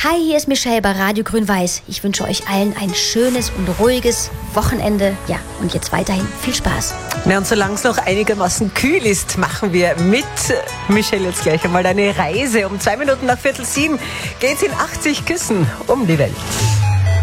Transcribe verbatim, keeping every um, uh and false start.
Hi, hier ist Michelle bei Radio Grün-Weiß. Ich wünsche euch allen ein schönes und ruhiges Wochenende. Ja, und jetzt weiterhin viel Spaß. Na, und solange es noch einigermaßen kühl ist, machen wir mit Michelle jetzt gleich einmal eine Reise. Um zwei Minuten nach Viertel sieben geht's in achtzig Küssen um die Welt.